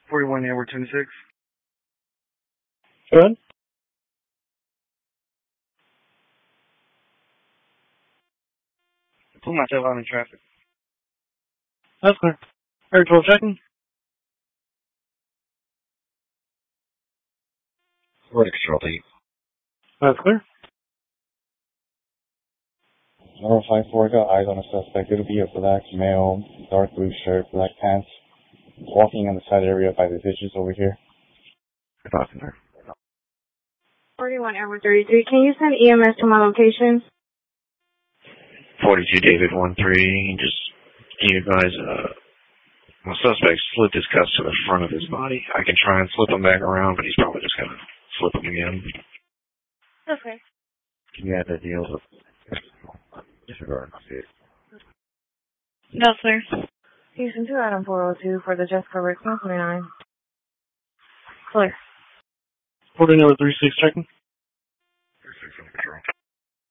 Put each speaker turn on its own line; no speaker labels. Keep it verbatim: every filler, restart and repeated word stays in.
forty-one Edward twenty-six.
Go ahead.
Put myself out in traffic.
That's clear. Air twelve checking.
Verdict control eight.
That's clear.
Number five four, got eyes on a suspect. It'll be a black male, dark blue shirt, black pants, walking on the side area by the ditches over here.
forty-one Edward thirty-three. Can you send E M S to my location?
forty-two David one three. Just can you advise, uh, my suspect slipped his cuffs to the front of his body. I can try and flip him back around, but he's probably just going to flip him again.
Okay.
Can you add the deals with disregard?
No, sir. Houston two, Adam four oh two for the Jessica Rick one twenty-nine. Clear.
forty Edward thirty-six checking.